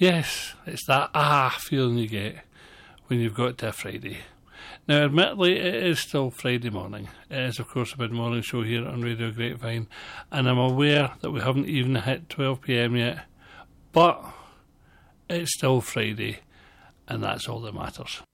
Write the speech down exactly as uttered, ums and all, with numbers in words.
Yes, it's that ah feeling you get when you've got to a Friday. Now, admittedly, it is still Friday morning. It is, of course, a mid-morning show here on Radio Grapevine, and I'm aware that we haven't even hit twelve p.m. yet, but it's still Friday, and that's all that matters.